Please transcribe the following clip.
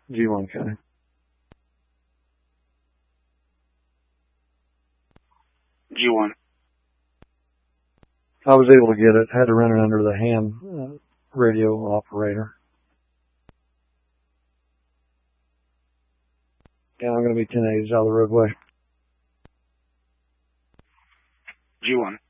G1 County. G1. I was able to get it. Had to run it under the ham radio operator. Yeah, I'm going to be 1080s out of the roadway. G1.